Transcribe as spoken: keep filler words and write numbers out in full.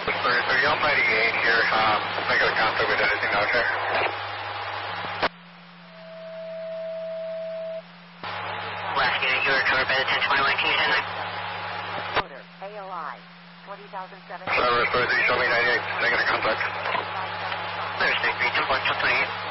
Sorry, so you're on ninety-eight here. Um, make a contact with anything out here. Last unit, you were covered by the ten twenty-one. Can you send that? Motor, A O I, twenty thousand seven. Sorry, sorry, so you show me ninety-eight. Negative contact. Thursday, three ten one, twenty-eight.